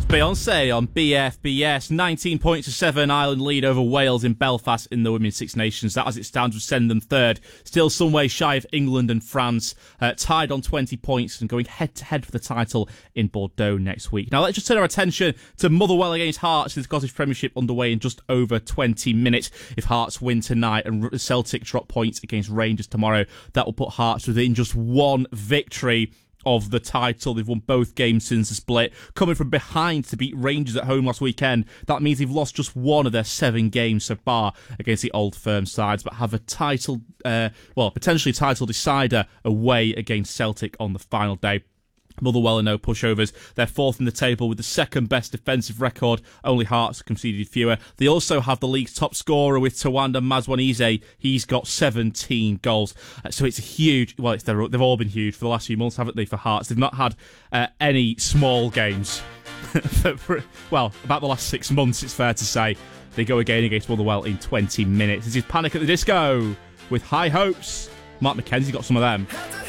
Beyonce on BFBS. 19 points to 7. Ireland lead over Wales in Belfast in the Women's Six Nations. That, as it stands, would send them third. Still some way shy of England and France. Tied on 20 points and going head-to-head for the title in Bordeaux next week. Now, let's just turn our attention to Motherwell against Hearts. The Scottish Premiership underway in just over 20 minutes. If Hearts win tonight and Celtic drop points against Rangers tomorrow, that will put Hearts within just one victory of the title. They've won both games since the split, coming from behind to beat Rangers at home last weekend. That means they've lost just one of their 7 games so far against the Old Firm sides, but have a title, potentially title decider away against Celtic on the final day. Motherwell are no pushovers. They're fourth in the table with the second best defensive record. Only Hearts conceded fewer. They also have the league's top scorer with Tawanda Maswanize. He's got 17 goals. So it's a huge... Well, they've all been huge for the last few months, haven't they, for Hearts? They've not had any small games. About the last 6 months, it's fair to say. They go again against Motherwell in 20 minutes. This is Panic at the Disco with High Hopes. Mark McKenzie got some of them.